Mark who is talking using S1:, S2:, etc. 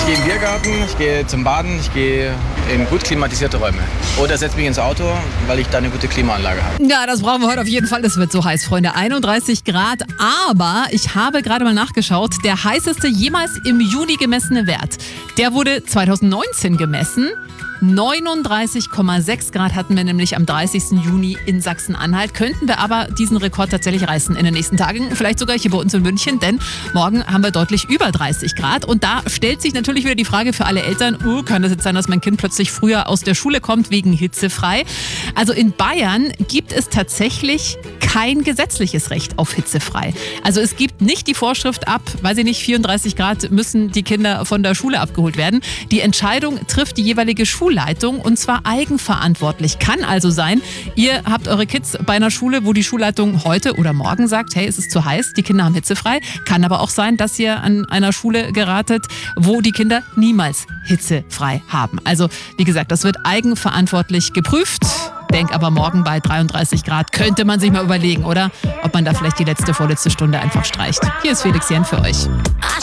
S1: Ich gehe in den Biergarten, ich gehe zum Baden, ich gehe in gut klimatisierte Räume. Oder setze mich ins Auto, weil ich da eine gute Klimaanlage habe.
S2: Ja, das brauchen wir heute auf jeden Fall. Es wird so heiß, Freunde. 31 Grad. Aber ich habe gerade mal nachgeschaut. Der heißeste jemals im Juni gemessene Wert, der wurde 2019 gemessen. 39,6 Grad hatten wir nämlich am 30. Juni in Sachsen-Anhalt. Könnten wir aber diesen Rekord tatsächlich reißen in den nächsten Tagen. Vielleicht sogar hier bei uns in München, denn morgen haben wir deutlich über 30 Grad. Und da stellt sich natürlich wieder die Frage für alle Eltern, kann es jetzt sein, dass mein Kind plötzlich früher aus der Schule kommt wegen hitzefrei? Also in Bayern gibt es tatsächlich kein gesetzliches Recht auf hitzefrei. Also es gibt nicht die Vorschrift ab, weiß ich nicht, 34 Grad müssen die Kinder von der Schule abgeholt werden. Die Entscheidung trifft die jeweilige Schulleitung und zwar eigenverantwortlich. Kann also sein, ihr habt eure Kids bei einer Schule, wo die Schulleitung heute oder morgen sagt, hey, es ist zu heiß, die Kinder haben hitzefrei. Kann aber auch sein, dass ihr an einer Schule geratet, wo die Kinder niemals hitzefrei haben. Also wie gesagt, das wird eigenverantwortlich geprüft. Denk aber morgen bei 33 Grad könnte man sich mal überlegen, oder? Ob man da vielleicht die vorletzte Stunde einfach streicht. Hier ist Felix Jen für euch.